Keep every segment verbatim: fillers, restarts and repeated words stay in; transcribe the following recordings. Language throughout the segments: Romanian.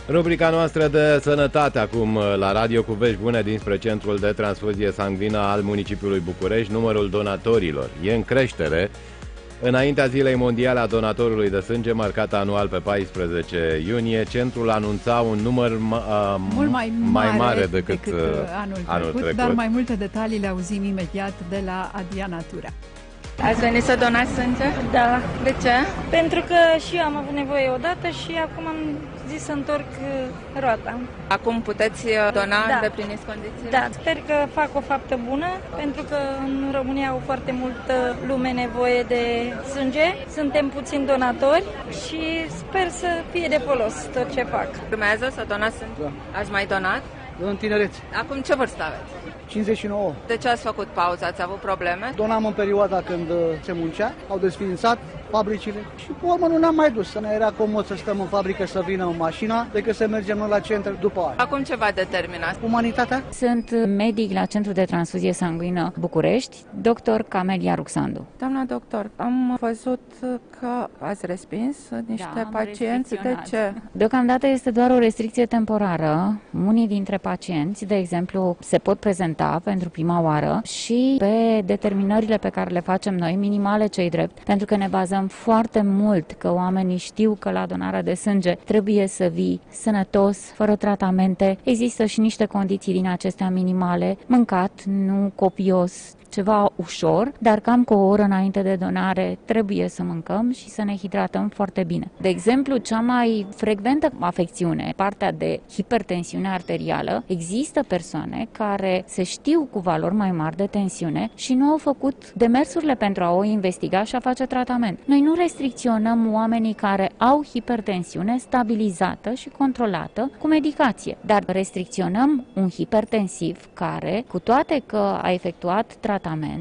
Rubrica noastră de sănătate acum la radio cu vești bune dinspre Centrul de Transfuzie Sanguină al municipiului București. Numărul donatorilor e în creștere. Înaintea Zilei Mondiale a Donatorului de Sânge, marcată anual pe paisprezece iunie, centrul anunța un număr uh, mult mai mare, mai mare decât, decât anul, anul trecut, trecut. Dar mai multe detalii le auzim imediat de la Adriana Turea. Ați venit să donați sânge? Da. De ce? Pentru că și eu am avut nevoie odată și acum am zis să întorc roata. Acum puteți dona, Da. îndepliniți condițiile? Da, sper că fac o faptă bună, pentru că în România au foarte multă lume nevoie de sânge. Suntem puțini donatori și sper să fie de folos tot ce fac. Urmează să donați sânge? Da. Ați mai donat? În tinerețe. Acum ce vârstă aveți? cincizeci și nouă. De ce ați făcut pauză? Ați avut probleme? Donam în perioada când se muncea, au desființat fabricile și pe urmă nu ne-am mai dus. Să ne era comod să stăm în fabrică, să vină în mașina, decât să mergem noi la centru după aia. Acum ce va determina? Umanitatea? Sunt medic la Centrul de Transfuzie Sanguină București, doctor Camelia Ruxandu. Doamna doctor, am văzut că ați respins niște Da, am pacienți. De restricționat. ce? Deocamdată este doar o restricție temporară. Unii dintre pacienți, de exemplu, se pot prezenta pentru prima oară și pe determinările pe care le facem noi, minimale cei drept, pentru că ne bazăm foarte mult că oamenii știu că la donarea de sânge trebuie să vii sănătos, fără tratamente. Există și niște condiții din acestea minimale, mâncat, nu copios, ceva ușor, dar cam cu o oră înainte de donare trebuie să mâncăm și să ne hidratăm foarte bine. De exemplu, cea mai frecventă afecțiune, partea de hipertensiune arterială, există persoane care se știu cu valori mai mari de tensiune și nu au făcut demersurile pentru a o investiga și a face tratament. Noi nu restricționăm oamenii care au hipertensiune stabilizată și controlată cu medicație, dar restricționăm un hipertensiv care, cu toate că a efectuat tratament,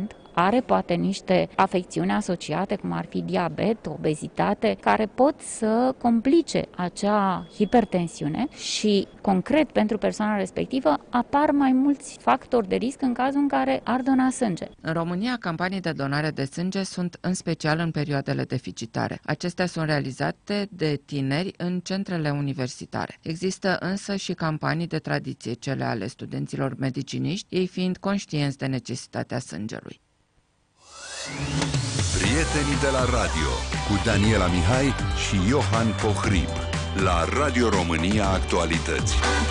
are poate niște afecțiuni asociate, cum ar fi diabet, obezitate, care pot să complice acea hipertensiune și, concret, pentru persoana respectivă, apar mai mulți factori de risc în cazul în care ar dona sânge. În România, campanii de donare de sânge sunt în special în perioadele deficitare. Acestea sunt realizate de tineri în centrele universitare. Există însă și campanii de tradiție, cele ale studenților mediciniști, ei fiind conștienți de necesitatea sângelui. Prietenii de la radio cu Daniela Mihai și Iohan Pohrib la Radio România Actualități.